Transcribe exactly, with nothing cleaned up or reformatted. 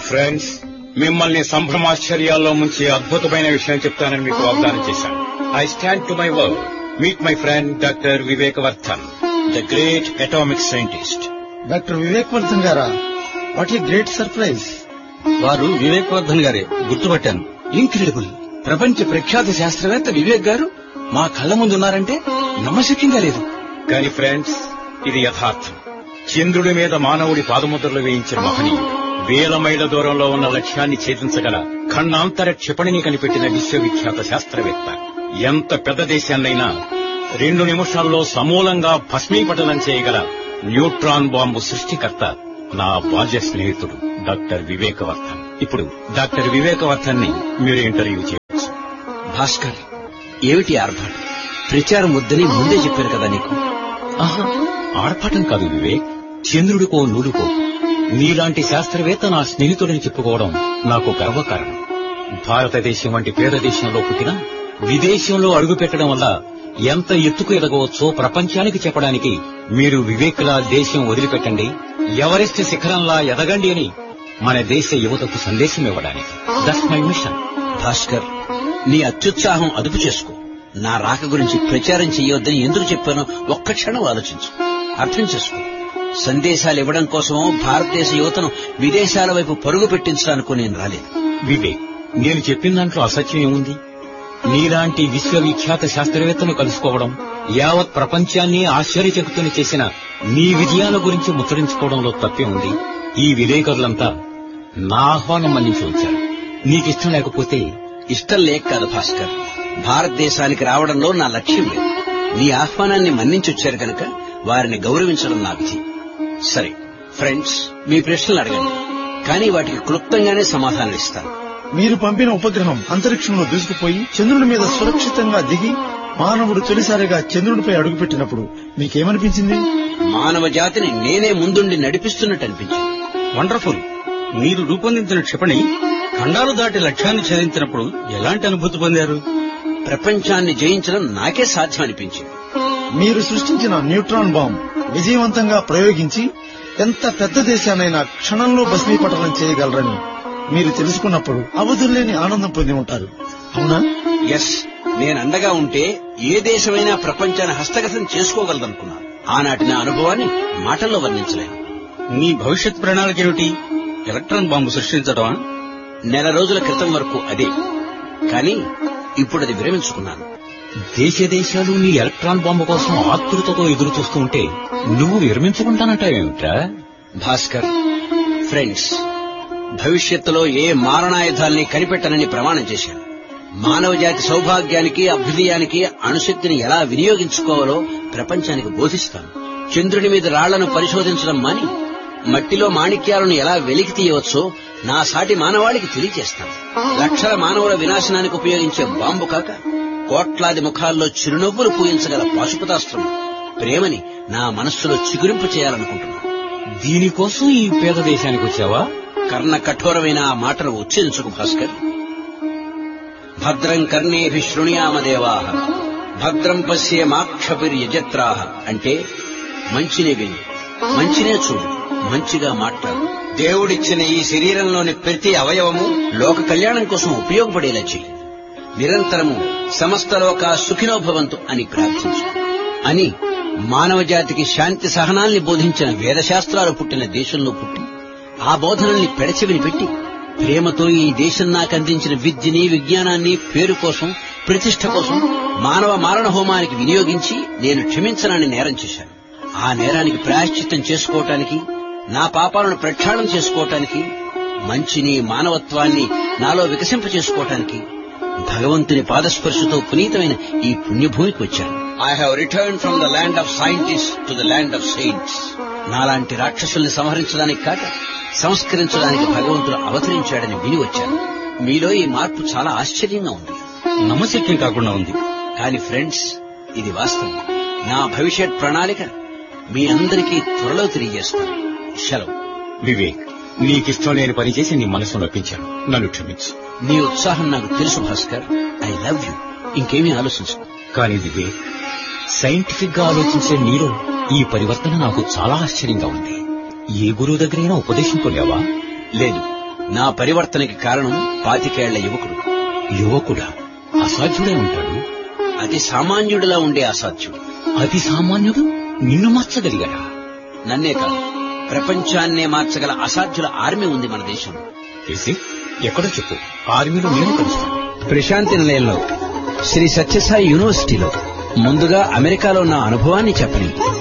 Friends, మిమ్మల్ని సంభ్రమాశ్చర్యాల్లో ముంచే అద్భుతమైన విషయం చెప్తానని మీకు వాగ్దానం చేశాను. I stand to my word. Meet my friend doctor Vivekavardhan, the great atomic scientist. Doctor Vivekavardhan గారా? What a great surprise. వారు వివేకవర్ధన్ గారే, గుర్తుపట్టాను. ఇంక్రెడిబుల్. ప్రపంచ ప్రఖ్యాత శాస్త్రవేత్త వివేక్ గారు మా కళ్ల ముందున్నారంటే నమ్మశక్యంగా లేదు. కానీ ఫ్రెండ్స్, ఇది యథార్థం. చంద్రుడి మీద మానవుడి పాదముద్రలు వేయించిన మహనీయుడు, వేల మైళ్ల దూరంలో ఉన్న లక్ష్యాన్ని ఛేదించగల ఖండాంతర క్షిపణిని కనిపెట్టిన విశ్వవిఖ్యాత శాస్త్రవేత్త. ఎంత పెద్ద దేశాన్నైనా రెండు నిమిషాల్లో సమూలంగా భస్మీపటనం చేయగల న్యూట్రాన్ బాంబు సృష్టికర్త నా బాల్య స్నేహితుడు డాక్టర్ వివేకవర్ధన్. ఇప్పుడు డాక్టర్ వివేకవర్ధన్ ని మీరు ఇంటర్వ్యూ చేయవచ్చు. భాస్కర్, ఏమిటి ఆర్భాటం? ప్రచారం వద్దని ముందే చెప్పారు కదా నీకు. ఆహా, ఆర్భాటం కాదు వివేక్, చంద్రుడికో నూలుకో నీలాంటి శాస్త్రవేత్త నా స్నేహితుడని చెప్పుకోవడం నాకు గర్వకారణం. భారతదేశం వంటి పేద దేశంలో పుట్టిన విదేశంలో అడుగుపెట్టడం వల్ల ఎంత ఎత్తుకు ఎదగవచ్చో ప్రపంచానికి చెప్పడానికి మీరు వివేక్లా దేశం వదిలిపెట్టండి, ఎవరెస్ట్ శిఖరంలా ఎదగండి అని మన దేశ యువతకు సందేశం ఇవ్వడానికి. That's my mission. భాస్కర్, నీ అత్యుత్సాహం అదుపు చేసుకో. నా రాక గురించి ప్రచారం చెయ్యొద్దని ఎందుకు చెప్పానో ఒక్క క్షణం ఆలోచించు, అర్థం చేసుకో. సందేశాలు ఇవ్వడం కోసమో భారతదేశ యువతను విదేశాల వైపు పరుగు పెట్టించడానికో నేను రాలేదు. వివేక్, నేను చెప్పిన దాంట్లో అసత్యం ఏముంది? నీలాంటి విశ్వవిఖ్యాత శాస్త్రవేత్తను కలుసుకోవడం, యావత్ ప్రపంచాన్ని ఆశ్చర్యచకితులు చేసిన నీ విజయాల గురించి ముచ్చరించుకోవడంలో తప్పే ఉంది. ఈ విలేకరులంతా నా ఆహ్వానం మన్నించి వచ్చారు. నీకిష్టం లేకపోతే? ఇష్టం లేక కాదు భాస్కర్, భారతదేశానికి రావడంలో నా లక్ష్యం లేదు. నీ ఆహ్వానాన్ని మన్నించొచ్చారు కనుక వారిని గౌరవించడం నా విధి. సరే ఫ్రెండ్స్, మీ ప్రశ్నలు అడగండి, కానీ వాటికి క్లుప్తంగానే సమాధానం ఇస్తాను. మీరు పంపిన ఉపగ్రహం అంతరిక్షంలో దూసుకుపోయి చంద్రుడి మీద సురక్షితంగా దిగి మానవుడు తొలిసారిగా చంద్రుడిపై అడుగుపెట్టినప్పుడు మీకేమనిపించింది? మానవ జాతిని నేనే ముందుండి నడిపిస్తున్నట్టు అనిపించింది. వండర్ఫుల్. మీరు రూపొందించిన క్షిపణి ఖండాలు దాటి లక్ష్యాన్ని ఛేదించినప్పుడు ఎలాంటి అనుభూతి పొందారు? ప్రపంచాన్ని జయించడం నాకే సాధ్యం అనిపించింది. మీరు సృష్టించిన న్యూట్రాన్ బాంబ్ విజయవంతంగా ప్రయోగించి ఎంత పెద్ద దేశానైనా క్షణంలో భస్మీపటనం చేయగలరని మీరు తెలుసుకున్నప్పుడు అవధుల్లేని ఆనందం పొంది ఉంటారు, అవునా? ఎస్, నేను అండగా ఉంటే ఏ దేశమైనా ప్రపంచాన్ని హస్తగతం చేసుకోగలదనుకున్నాను. ఆనాటి నా అనుభవాన్ని మాటల్లో వర్ణించలేను. మీ భవిష్యత్ ప్రణాళిక ఏమిటి? Electron bomb సృష్టించడమా? నెల రోజుల క్రితం వరకు అదే, కానీ ఇప్పుడు అది విరమించుకున్నాను. దేశ దేశాలు నీ ఎలక్ట్రాన్ బాంబు కోసం ఆతృతతో ఎదురు చూస్తూ ఉంటే నువ్వు విరమించుకుంటానంటావేమిట్రా? భాస్కర్, ఫ్రెండ్స్, భవిష్యత్తులో ఏ మారణాయుధాల్ని కనిపెట్టనని ప్రమాణం చేశాను. మానవ జాతి సౌభాగ్యానికి అభ్యుదయానికి అణుశక్తిని ఎలా వినియోగించుకోవాలో ప్రపంచానికి బోధిస్తాను. చంద్రుడి మీద రాళ్లను పరిశోధించడం మాని మట్టిలో మాణిక్యాలను ఎలా వెలికి తీయవచ్చో నా సాటి మానవాళికి తెలియజేస్తాను. లక్షల మానవుల వినాశనానికి ఉపయోగించే బాంబు కాక కోట్లాది ముఖాల్లో చిరునవ్వులు పూయించగల పాశుపతాస్త్రం ప్రేమని నా మనస్సులో చిగురింపు చేయాలనుకుంటున్నాను. దీనికోసం ఈ పేద దేశానికి వచ్చావా? కర్ణ కఠోరమైన ఆ మాటను ఉచ్చరించుకు భాస్కర్. భద్రం కర్ణేభి శృణుయామదేవాః భద్రం పశ్యేమాక్షభిర్యజత్రాః అంటే మంచినే విని, మంచినే చూడు, మంచిగా మాట్లాడు. దేవుడిచ్చిన ఈ శరీరంలోని ప్రతి అవయవము లోక కళ్యాణం కోసం ఉపయోగపడేలా చేయి. నిరంతరము సమస్త లోకా సుఖినో భవంతు అని ప్రార్థించు అని మానవ జాతికి శాంతి సహనాల్ని బోధించిన వేదశాస్త్రాలు పుట్టిన దేశంలో పుట్టి ఆ బోధనల్ని పెడచెవిని పెట్టి ప్రేమతో ఈ దేశం నాకు అందించిన విద్యని, విజ్ఞానాన్ని పేరు కోసం, ప్రతిష్ట కోసం మానవ మారణ హోమానికి వినియోగించి నేను క్షమించనని నేరం చేశాను. ఆ నేరానికి ప్రాయశ్చిత్తం చేసుకోవటానికి, నా పాపాలను ప్రక్షాళన చేసుకోవటానికి, మంచిని, మానవత్వాన్ని నాలో వికసింప చేసుకోవటానికి భగవంతుని పాదస్పర్శతో పునీతమైన ఈ పుణ్యభూమికి వచ్చాను. I have return from the land of scientist to the land of saints. నాలాంటి రాక్షసుల్ని సంహరించడానికి కాక సంస్కరించడానికి భగవంతుడు అవతరించాడని విని వచ్చాను. మీలో ఈ మార్పు చాలా ఆశ్చర్యంగా ఉంది, నమ్మశక్యం కాకుండా ఉంది. కానీ ఫ్రెండ్స్, ఇది వాస్తవం. నా భవిష్యత్ ప్రణాళిక మీ అందరికీ త్వరలో తెలియజేస్తాను. సెలవు. వివేక్, నీకిష్టం లేని పని చేసి నీ మనసు నొప్పించాను, నన్ను క్షమించు. నీ ఉత్సాహం నాకు తెలుసు భాస్కర్. I love you. ఇంకేమీ ఆలోచించు. కానీ వివేక్, సైంటిఫిక్ గా ఆలోచించే నీలో ఈ పరివర్తన నాకు చాలా ఆశ్చర్యంగా ఉంది. ఏ గురువు దగ్గరైనా ఉపదేశం పొందావా? లేదు, నా పరివర్తనకి కారణం పాతికేళ్ల యువకుడు. యువకుడా? అసాధ్యుడే ఉంటాడు. అతి సామాన్యుడిలా ఉండే అసాధ్యుడు. అతి సామాన్యుడు నిన్ను మార్చగలిగాడా? నన్నే కాదు, ప్రపంచాన్నే మార్చగల అసాధ్యుల ఆర్మీ ఉంది మన దేశంలో. ఏసి, ఎక్కడో చెప్పు, ఆర్మీలో నేను కలుస్తాను. ప్రశాంతి నిలయంలో శ్రీ సత్యసాయి యూనివర్సిటీలో. ముందుగా అమెరికాలో నా అనుభవాన్ని చెప్పని